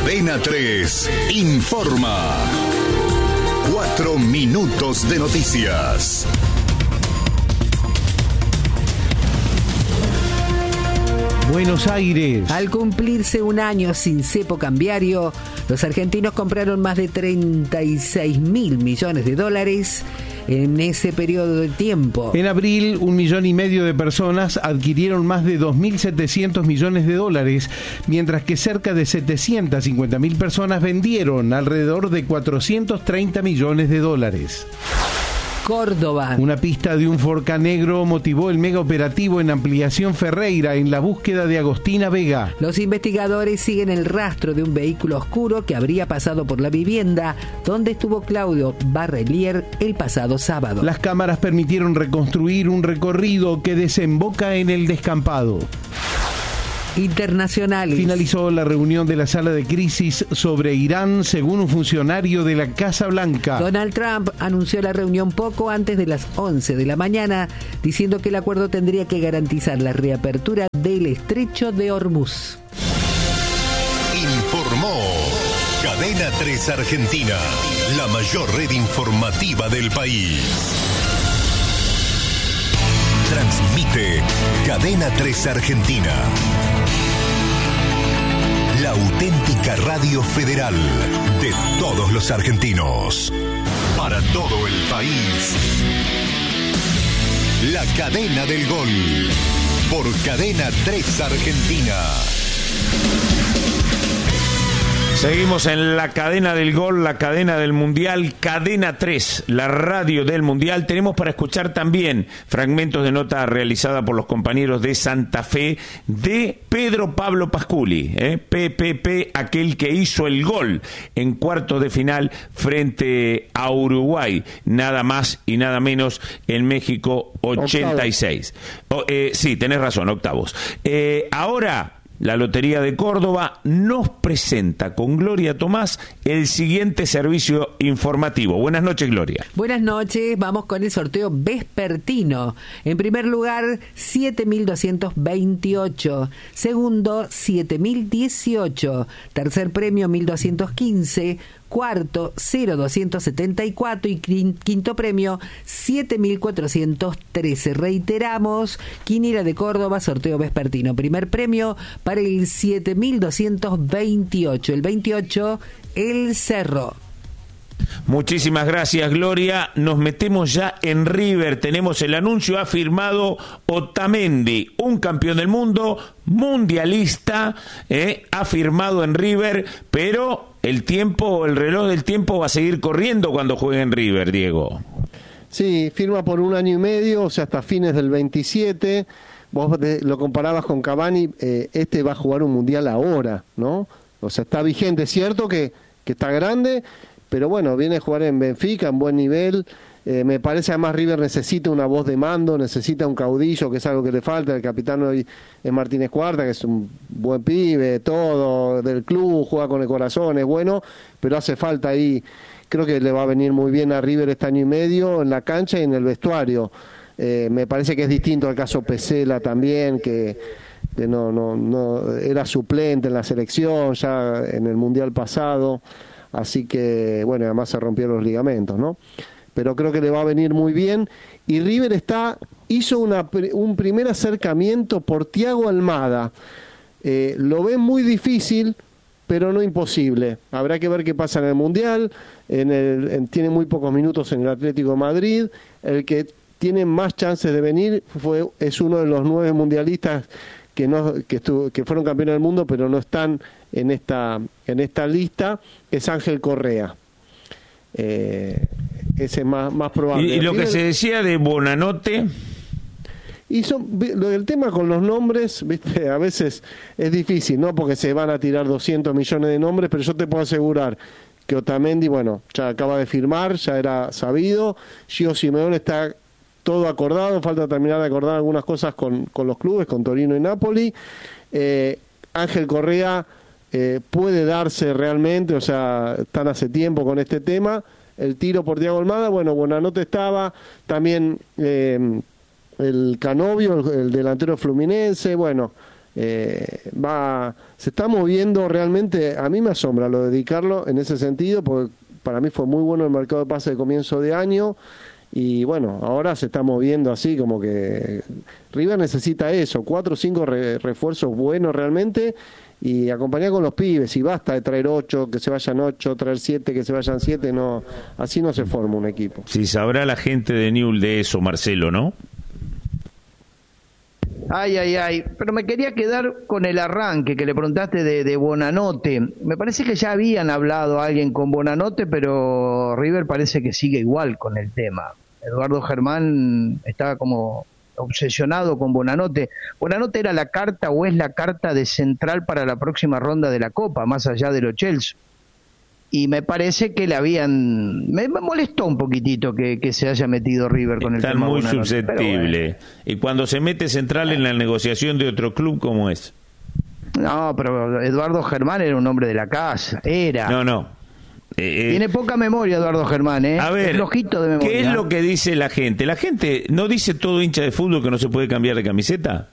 Cadena 3 informa. 4 minutos de noticias. Buenos Aires. Al cumplirse un año sin cepo cambiario, los argentinos compraron más de 36.000 millones de dólares en ese periodo de tiempo. En abril, 1,5 millones de personas adquirieron más de 2.700 millones de dólares, mientras que cerca de 750.000 personas vendieron alrededor de 430 millones de dólares. Córdoba. Una pista de un Forca negro motivó el mega operativo en Ampliación Ferreira en la búsqueda de Agostina Vega. Los investigadores siguen el rastro de un vehículo oscuro que habría pasado por la vivienda donde estuvo Claudio Barrelier el pasado sábado. Las cámaras permitieron reconstruir un recorrido que desemboca en el descampado. Internacionales. Finalizó la reunión de la sala de crisis sobre Irán, según un funcionario de la Casa Blanca. Donald Trump anunció la reunión poco antes de las 11 de la mañana, diciendo que el acuerdo tendría que garantizar la reapertura del estrecho de Hormuz. Informó Cadena 3 Argentina, la mayor red informativa del país. Transmite Cadena 3 Argentina, la auténtica radio federal de todos los argentinos. Para todo el país. La cadena del gol. Por Cadena 3 Argentina. Seguimos en la cadena del gol, la cadena del mundial, Cadena 3, la radio del mundial. Tenemos para escuchar también fragmentos de nota realizada por los compañeros de Santa Fe de Pedro Pablo Pasculi, PPP, aquel que hizo el gol en cuartos de final frente a Uruguay, nada más y nada menos en México 86. Sí, tenés razón, octavos. Ahora la Lotería de Córdoba nos presenta con Gloria Tomás el siguiente servicio informativo. Buenas noches, Gloria. Buenas noches, vamos con el sorteo vespertino. En primer lugar, 7.228. Segundo, 7.018. Tercer premio, 1.215. Cuarto, 0.274 y quinto premio, 7.413. Reiteramos, Quiniela de Córdoba, sorteo vespertino. Primer premio para el 7.228. El 28, El Cerro. Muchísimas gracias, Gloria. Nos metemos ya en River. Tenemos el anuncio, ha firmado Otamendi, un campeón del mundo, mundialista, ha firmado en River, pero el reloj del tiempo va a seguir corriendo cuando juegue en River, Diego. Sí, firma por 1 año y medio, o sea, hasta fines del 27. Vos lo comparabas con Cavani, va a jugar un mundial ahora, ¿no? O sea, está vigente, es cierto que está grande, pero bueno, viene a jugar en Benfica, en buen nivel. Me parece además River necesita una voz de mando, necesita un caudillo, que es algo que le falta. El capitán hoy es Martínez Cuarta, que es un buen pibe, todo del club, juega con el corazón, es bueno, pero hace falta ahí. Creo que le va a venir muy bien a River este año y medio en la cancha y en el vestuario. Me parece que es distinto al caso Pesela también, que no era suplente en la selección ya en el mundial pasado. Así que, bueno, además se rompieron los ligamentos, ¿no? Pero creo que le va a venir muy bien. Y River hizo un primer acercamiento por Thiago Almada. Lo ven muy difícil, pero no imposible. Habrá que ver qué pasa en el Mundial. Tiene muy pocos minutos en el Atlético de Madrid. El que tiene más chances de venir es uno de los 9 mundialistas que fueron campeones del mundo, pero no están en esta lista, es Ángel Correa. Ese es más probable. Y lo que se decía de Bonanote. El tema con los nombres, viste, a veces es difícil, ¿no? Porque se van a tirar 200 millones de nombres, pero yo te puedo asegurar que Otamendi, bueno, ya acaba de firmar, ya era sabido. Gio Simeone está todo acordado, falta terminar de acordar algunas cosas con los clubes, con Torino y Napoli. Ángel Correa puede darse realmente, o sea, están hace tiempo con este tema. El tiro por Thiago Almada, bueno, Bonanote estaba, también el Canovio, el delantero fluminense, bueno, se está moviendo realmente. A mí me asombra lo de Di Carlo en ese sentido, porque para mí fue muy bueno el mercado de pases de comienzo de año, y bueno, ahora se está moviendo así, como que River necesita eso, 4 o 5 refuerzos buenos realmente, y acompañar con los pibes, y basta de traer 8, que se vayan 8, traer 7, que se vayan 7, no, así no se forma un equipo. Sí, sabrá la gente de Newell's de eso, Marcelo, ¿no? Ay, pero me quería quedar con el arranque que le preguntaste de Bonanote. Me parece que ya habían hablado a alguien con Bonanote, pero River parece que sigue igual con el tema. Eduardo Germán estaba como obsesionado con Bonanote. Bonanote era la carta o es la carta de central para la próxima ronda de la Copa, más allá de los Chelsea. Y me parece que le habían... Me molestó un poquitito que se haya metido River con el tema. Están muy Bonanote, susceptible. Bueno. Y cuando se mete central en la negociación de otro club, ¿cómo es? No, pero Eduardo Germán era un hombre de la casa. No. Tiene poca memoria Eduardo Germán, ¿eh? A ver, es flojito de memoria. ¿Qué es lo que dice la gente? La gente no dice todo hincha de fútbol que no se puede cambiar de camiseta.